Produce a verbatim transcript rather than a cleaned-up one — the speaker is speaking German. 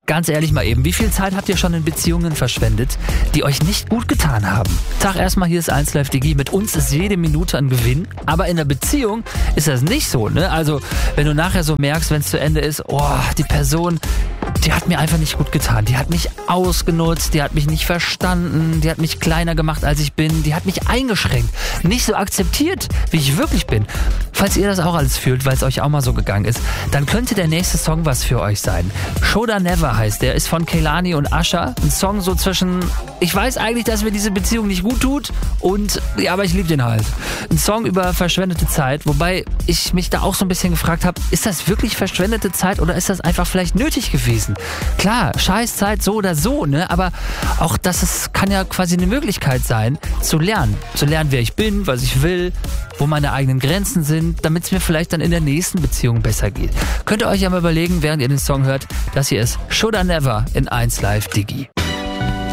Ganz ehrlich mal eben, wie viel Zeit habt ihr schon in Beziehungen verschwendet, die euch nicht gut getan haben? Tag erstmal, hier ist eins Live Digi. Mit uns ist jede Minute ein Gewinn. Aber in der Beziehung ist das nicht so, ne? Also, wenn du nachher so merkst, wenn es zu Ende ist, oh, die Person, die hat mir einfach nicht gut getan. Die hat mich ausgenutzt, die hat mich nicht verstanden, die hat mich kleiner gemacht, als ich bin, die hat mich eingeschränkt, nicht so akzeptiert, wie ich wirklich bin. Falls ihr das auch alles fühlt, weil es euch auch mal so gegangen ist, dann könnte der nächste Song was für euch sein. Shoulda Never heißt der, ist von Kehlani und Usher. Ein Song so zwischen, ich weiß eigentlich, dass mir diese Beziehung nicht gut tut und, ja, aber ich liebe den halt. Ein Song über verschwendete Zeit, wobei ich mich da auch so ein bisschen gefragt habe, ist das wirklich verschwendete Zeit oder ist das einfach vielleicht nötig gewesen? Klar, Scheißzeit so oder so, ne? Aber auch das ist, kann ja quasi eine Möglichkeit sein, zu lernen. Zu lernen, wer ich bin, was ich will, wo meine eigenen Grenzen sind, damit es mir vielleicht dann in der nächsten Beziehung besser geht. Könnt ihr euch ja mal überlegen, während ihr den Song hört, dass hier ist Shoulda Never in eins Live Digi.